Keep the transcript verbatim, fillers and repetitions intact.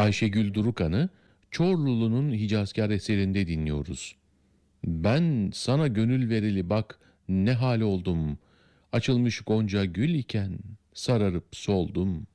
Ayşegül Durukan'ı Çorlulu'nun Hicazkar eserinde dinliyoruz. Ben sana gönül verili bak ne hal oldum. Açılmış gonca gül iken sararıp soldum.